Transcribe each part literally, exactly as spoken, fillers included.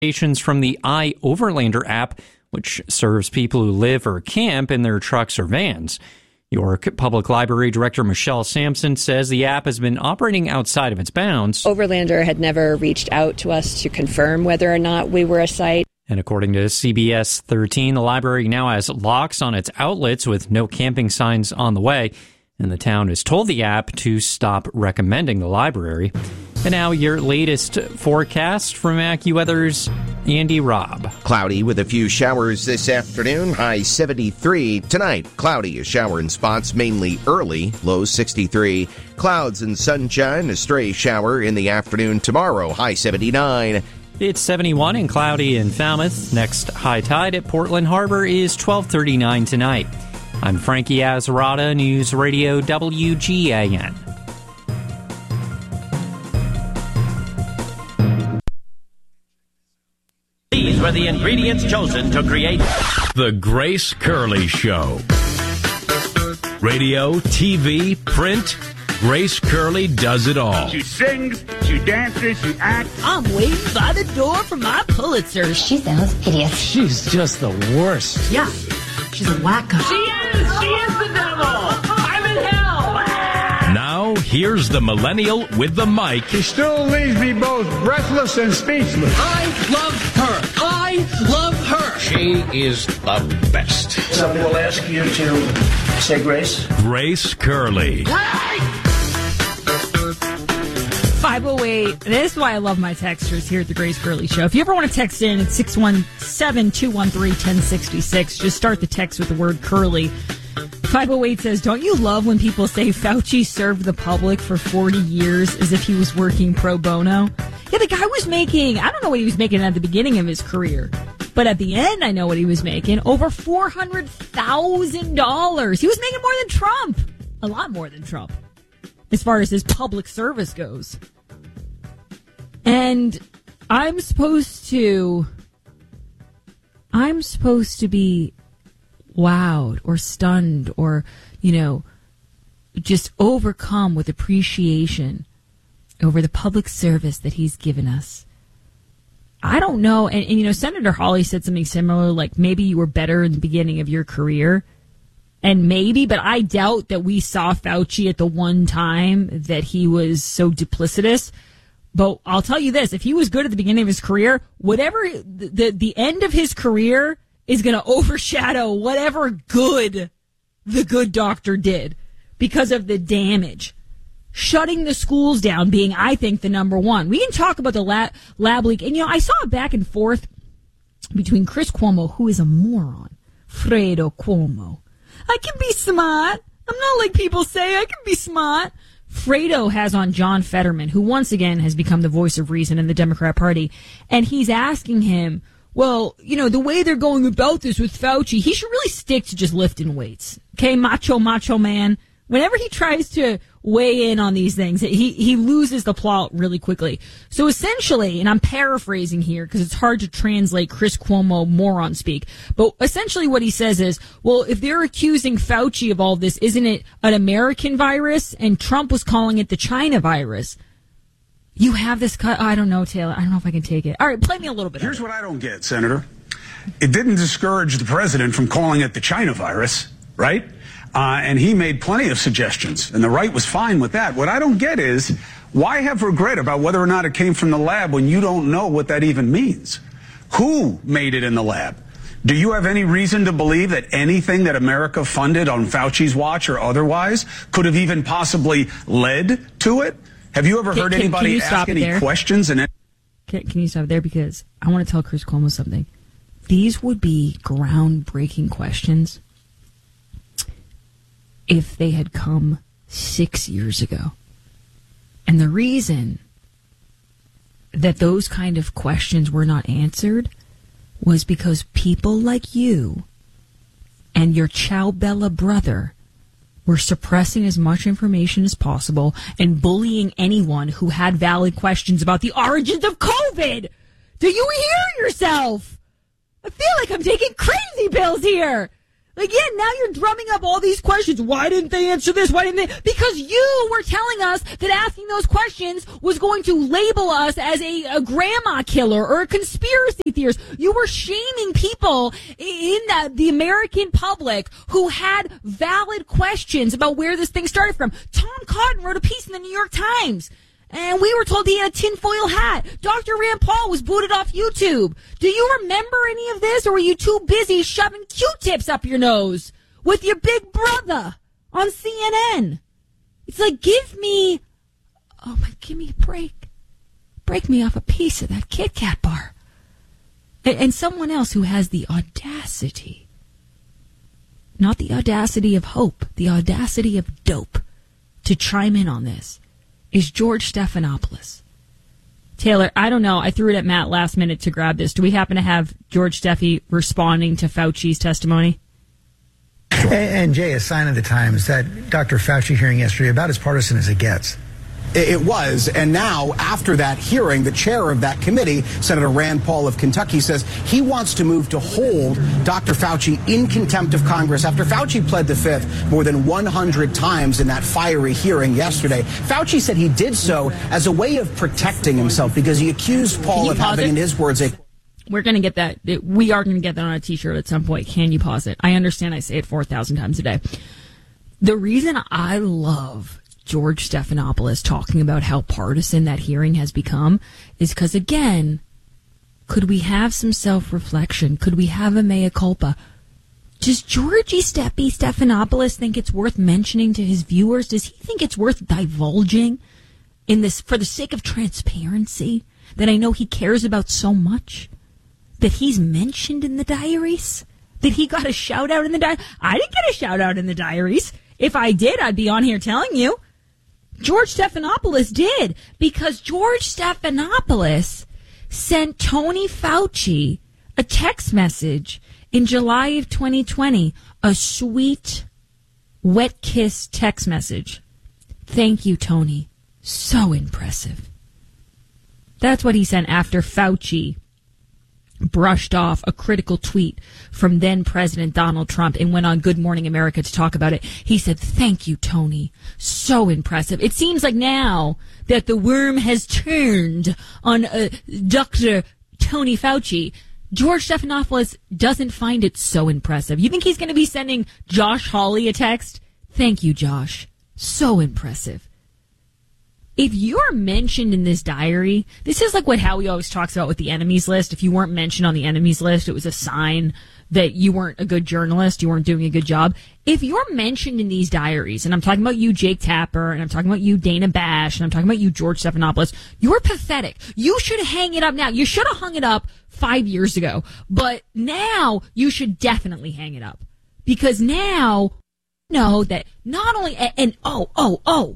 From the iOverlander app, which serves people who live or camp in their trucks or vans. York Public Library Director Michelle Sampson says the app has been operating outside of its bounds. Overlander had never reached out to us to confirm whether or not we were a site. And according to C B S thirteen, the library now has locks on its outlets with no camping signs on the way, and the town has told the app to stop recommending the library. And now your latest forecast from AccuWeather's Andy Robb. Cloudy with a few showers this afternoon, high seventy-three. Tonight, cloudy, a shower in spots, mainly early, low sixty-three. Clouds and sunshine, a stray shower in the afternoon tomorrow, high seventy-nine. It's seventy-one and cloudy in Falmouth. Next high tide at Portland Harbor is twelve thirty-nine tonight. I'm Frankie Azarada, News Radio W G A N. These were the ingredients chosen to create The Grace Curley Show. Radio, T V, print, Grace Curley does it all. She sings, she dances, she acts. I'm waiting by the door for my Pulitzer. She sounds hideous. She's just the worst. Yeah, she's a wacko. She is! She is the devil! I'm in hell! Now, here's the millennial with the mic. She still leaves me both breathless and speechless. I love her. I love her. She is the best. Somebody will ask you to say grace. Grace Curley. five oh eight. This is why I love my texters here at the Grace Curley Show. If you ever want to text in, it's six one seven, two one three, one oh six six. Just start the text with the word curly. five oh eight says, don't you love when people say Fauci served the public for forty years as if he was working pro bono? Yeah, the guy was making, I don't know what he was making at the beginning of his career, but at the end, I know what he was making. Over four hundred thousand dollars. He was making more than Trump. A lot more than Trump, as far as his public service goes. And I'm supposed to, I'm supposed to be wowed or stunned or, you know, just overcome with appreciation over the public service that he's given us. I don't know. And, and, you know, Senator Hawley said something similar, like maybe you were better in the beginning of your career. And maybe, but I doubt that we saw Fauci at the one time that he was so duplicitous. But I'll tell you this, if he was good at the beginning of his career, whatever the, the, the end of his career is going to overshadow whatever good the good doctor did because of the damage. Shutting the schools down being, I think, the number one. We can talk about the lab, lab leak. And, you know, I saw a back and forth between Chris Cuomo, who is a moron, Fredo Cuomo. I can be smart. I'm not like people say I can be smart. Fredo has on John Fetterman, who once again has become the voice of reason in the Democrat Party. And he's asking him, well, you know, the way they're going about this with Fauci, he should really stick to just lifting weights. Okay, macho, macho man. Whenever he tries to weigh in on these things, he, he loses the plot really quickly. So essentially, and I'm paraphrasing here because it's hard to translate Chris Cuomo moron speak, but essentially what he says is, well, if they're accusing Fauci of all this, isn't it an American virus? And Trump was calling it the China virus. You have this cut. I don't know, Taylor. I don't know if I can take it. All right, play me a little bit. Here's what I don't get, Senator. It didn't discourage the president from calling it the China virus, right? Uh, and he made plenty of suggestions, and the right was fine with that. What I don't get is, why have regret about whether or not it came from the lab when you don't know what that even means? Who made it in the lab? Do you have any reason to believe that anything that America funded on Fauci's watch or otherwise could have even possibly led to it? Have you ever can, heard can, anybody can ask any there? questions? And can, can you stop there? Because I want to tell Chris Cuomo something. These would be groundbreaking questions if they had come six years ago. And the reason that those kind of questions were not answered was because people like you and your Ciao Bella brother were suppressing as much information as possible and bullying anyone who had valid questions about the origins of COVID. Do you hear yourself? I feel like I'm taking crazy pills here. Again, now you're drumming up all these questions. Why didn't they answer this? Why didn't they? Because you were telling us that asking those questions was going to label us as a, a grandma killer or a conspiracy theorist. You were shaming people in the, the American public who had valid questions about where this thing started from. Tom Cotton wrote a piece in the New York Times. And we were told he had a tinfoil hat. Doctor Rand Paul was booted off YouTube. Do you remember any of this, or were you too busy shoving Q-tips up your nose with your big brother on C N N? It's like, give me, oh my, give me a break. Break me off a piece of that Kit Kat bar. And, and someone else who has the audacity, not the audacity of hope, the audacity of dope, to chime in on this, is George Stephanopoulos. Taylor, I don't know. I threw it at Matt last minute to grab this. Do we happen to have George Steffi responding to Fauci's testimony? And, and Jay, a sign of the times that Doctor Fauci hearing yesterday, about as partisan as it gets. It was, and now, after that hearing, the chair of that committee, Senator Rand Paul of Kentucky, says he wants to move to hold Doctor Fauci in contempt of Congress after Fauci pled the fifth more than one hundred times in that fiery hearing yesterday. Fauci said he did so as a way of protecting himself because he accused Paul of having, in his words, a... We're going to get that. We are going to get that on a T-shirt at some point. Can you pause it? I understand I say it four thousand times a day. The reason I love George Stephanopoulos talking about how partisan that hearing has become is because, again, could we have some self-reflection? Could we have a mea culpa? Does Georgie Steppy Stephanopoulos think it's worth mentioning to his viewers? Does he think it's worth divulging in this for the sake of transparency that I know he cares about so much? That he's mentioned in the diaries? That he got a shout-out in the diaries? I didn't get a shout-out in the diaries. If I did, I'd be on here telling you. George Stephanopoulos did, because George Stephanopoulos sent Tony Fauci a text message in July of twenty twenty, a sweet, wet kiss text message. Thank you, Tony. So impressive. That's what he sent after Fauci brushed off a critical tweet from then President Donald Trump and went on Good Morning America to talk about it. He said, thank you, Tony. So impressive. It seems like now that the worm has turned on uh, Doctor Tony Fauci, George Stephanopoulos doesn't find it so impressive. You think he's going to be sending Josh Hawley a text? Thank you, Josh. So impressive. If you're mentioned in this diary, this is like what Howie always talks about with the enemies list. If you weren't mentioned on the enemies list, it was a sign that you weren't a good journalist, you weren't doing a good job. If you're mentioned in these diaries, and I'm talking about you, Jake Tapper, and I'm talking about you, Dana Bash, and I'm talking about you, George Stephanopoulos, you're pathetic. You should hang it up now. You should have hung it up five years ago. But now you should definitely hang it up. Because now, know that not only, and, and oh, oh, oh,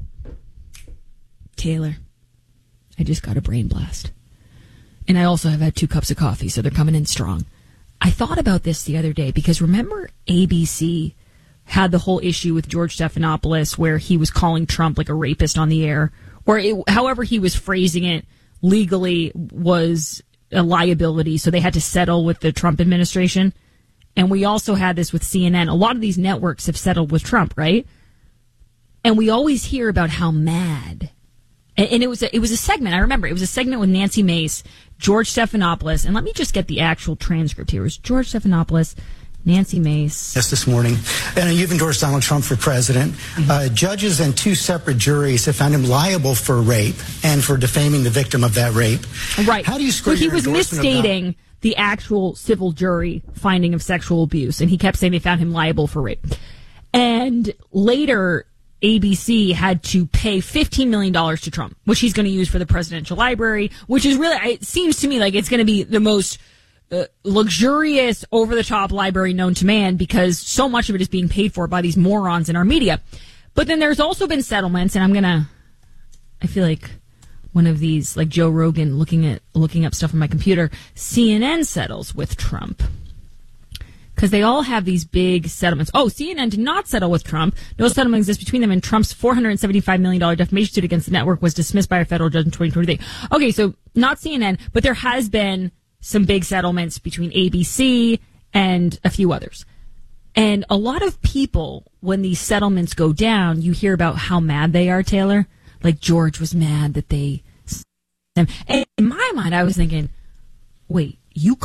Taylor, I just got a brain blast. And I also have had two cups of coffee, so they're coming in strong. I thought about this the other day because remember A B C had the whole issue with George Stephanopoulos where he was calling Trump like a rapist on the air, or it, however he was phrasing it legally was a liability, so they had to settle with the Trump administration. And we also had this with C N N. A lot of these networks have settled with Trump, right? And we always hear about how mad. And it was a, it was a segment. I remember it was a segment with Nancy Mace, George Stephanopoulos, and let me just get the actual transcript here. It was George Stephanopoulos, Nancy Mace. Yes, this morning, and you've endorsed Donald Trump for president. Mm-hmm. Uh, judges and two separate juries have found him liable for rape and for defaming the victim of that rape. Right. How do you square well, he your was misstating the actual civil jury finding of sexual abuse, and he kept saying they found him liable for rape. And later, A B C had to pay fifteen million dollars to Trump, which he's going to use for the presidential library, which is really, it seems to me like it's going to be the most uh, luxurious, over-the-top library known to man because so much of it is being paid for by these morons in our media. But then there's also been settlements, and I'm going to, I feel like one of these, like Joe Rogan looking at looking up stuff on my computer, C N N settles with Trump. Because they all have these big settlements. Oh, C N N did not settle with Trump. No settlement exists between them, and Trump's four hundred seventy-five million dollars defamation suit against the network was dismissed by a federal judge in twenty twenty-three. Okay, so not C N N, but there has been some big settlements between A B C and a few others. And a lot of people, when these settlements go down, you hear about how mad they are, Taylor. Like George was mad that they... And in my mind, I was thinking, wait, you